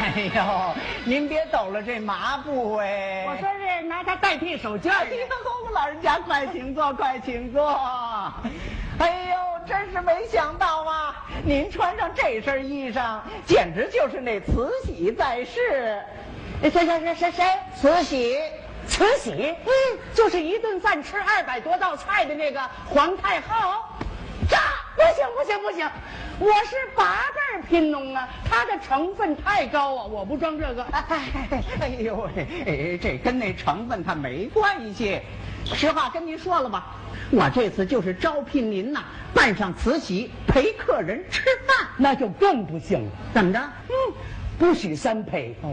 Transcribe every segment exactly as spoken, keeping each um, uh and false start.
哎呦，您别抖了这麻布哎！ 我说是拿它代替手绢。 哎呦，老人家快请坐，快请坐。哎呦，真是没想到啊！您穿上这身衣裳，简直就是那慈禧在世。 谁谁谁谁谁？ 慈禧。 慈禧，嗯，就是一顿饭吃二百多道菜的那个皇太后。这不行不行不行，我是八辈贫农啊，它的成分太高啊，我不装这个。 哎哎呦喂，哎，这跟那成分它没关系。实话跟您说了吧，我这次就是招聘您呐，扮上慈禧陪客人吃饭， 那就更不行了。 怎么着？ 嗯，不许三陪。 哦。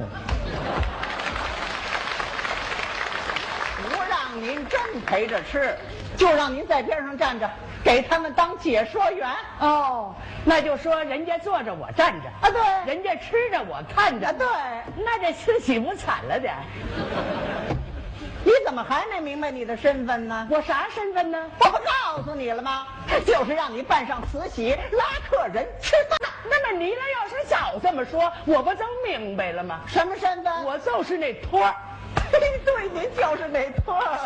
您真陪着吃，就让您在边上站着，给他们当解说员。 哦，那就说人家坐着我站着啊，对， 人家吃着我看着， 啊，对， 那这慈禧不惨了点？ 你怎么还没明白你的身份呢？ 我啥身份呢？ 我不告诉你了吗？就是让你扮上慈禧拉客人吃饭。 那么你呢？要是早这么说，我不都明白了吗？ 什么身份？ 我就是那托儿。 对，您就是那托儿。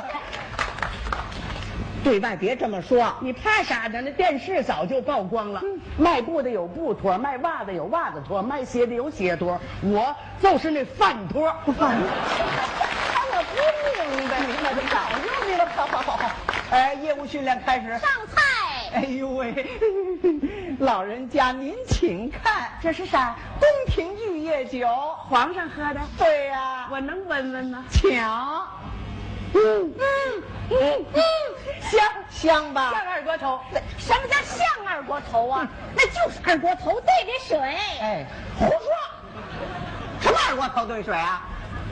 对外别这么说， 你怕啥呢？那电视早就曝光了。嗯、卖布的有布托，卖袜子有袜子托，卖鞋的有鞋托，我就是那饭托。 饭托。我不明白，明白的早就明白。好好好好，哎，业务训练开始。 上菜。 哎呦喂，老人家您请看， 这是啥？ 宫廷玉液酒， 皇上喝的。 对呀、啊， 我能闻闻吗？ 抢。 嗯嗯嗯嗯，香香吧？ 像二锅头。 什么叫像二锅头啊？那就是二锅头兑的水。 哎，胡说！什么二锅头兑水啊？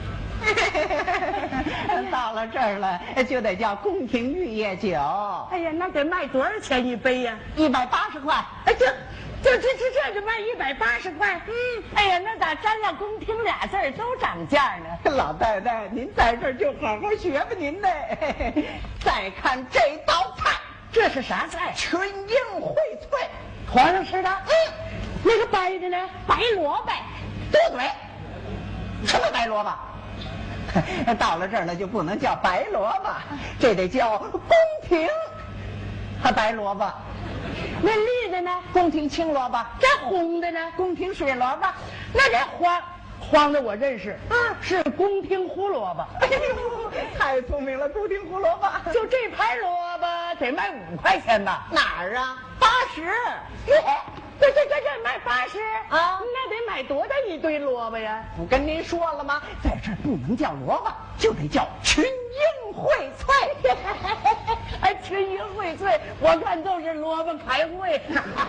到了这儿了，就得叫宫廷玉液酒。 哎呀，那得卖多少钱一杯呀？ 一百八十块。 哎，这这这这这就卖一百八十块。嗯，哎呀，那咋沾了宫廷俩字儿都涨价呢？ 老太太，您在这儿就好好学吧您呢。再看这道菜， 这是啥菜？ 群英荟萃， 皇上吃的。 嗯， 那个白的呢？ 白萝卜。 多嘴。什么白萝卜？到了这儿了就不能叫白萝卜，这得叫宫廷和白萝卜。 那绿的呢？ 宫廷青萝卜。 这红的呢？ 宫廷水萝卜。 那这黄黄的我认识，嗯，是宫廷胡萝卜。 哎呦，太聪明了，宫廷胡萝卜。 就这盘萝卜得卖五块钱吧？ 哪儿啊？八十。 这这这这卖八十啊？ 那得买多大一堆萝卜呀？ 我跟您说了吗？在这儿不能叫萝卜，就得叫群英荟萃。 哎，群英荟萃，我看都是萝卜开会。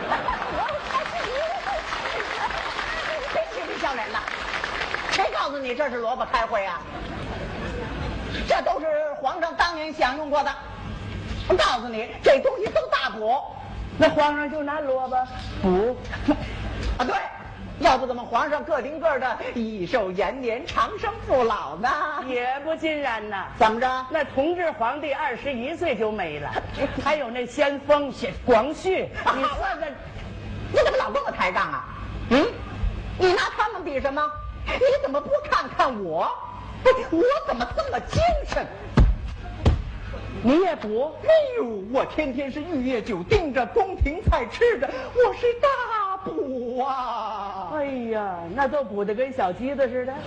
别嬉皮笑脸的，谁告诉你这是萝卜开会啊？这都是皇上当年享用过的。我告诉你，这东西都大补。 那皇上就拿萝卜补啊？对，要不怎么皇上个顶个的益寿延年、长生不老呢？ 也不尽然呐。 怎么着？ 那同治皇帝二十一岁就没了，还有那先锋广旭，你说这， 你怎么老跟我抬杠啊？嗯，你拿他们比什么？你怎么不看看我？我怎么这么精神？ 你也补？ 哎呦，我天天是玉液酒盯着，宫廷菜吃着，我是大补啊！ 哎呀，那都补得跟小鸡子似的。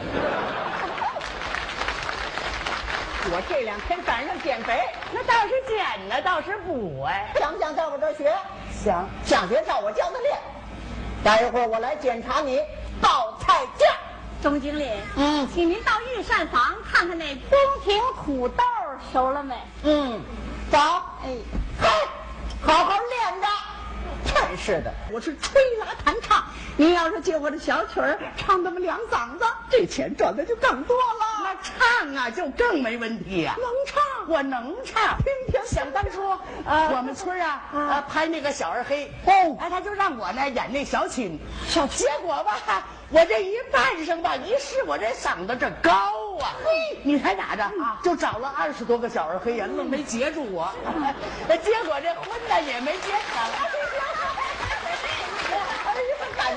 我这两天赶上减肥， 那倒是减呢，倒是补哎。 想不想在我这儿学？ 想， 想学照我教的练。待一会儿我来检查你报菜价。 钟经理， 嗯， 请您到御膳房看看那宫廷土豆熟了没？ 嗯，走。哎，嘿，好好练着。真是的，我是吹拉弹唱，你要是借我的小曲儿唱那么两嗓子，这钱赚的就更多了。 那唱啊，就更没问题呀、啊。 能唱， 我能唱。 听听， 想当初，呃，我们村啊，呃，拍那个小二黑， 哦， 哎，他就让我呢演那小青， 小结果吧，我这一扮上吧，一试我这嗓子这高啊，嘿，你猜咋着啊？就找了二十多个小二黑呀，愣没截住我，结果这婚呢也没结成。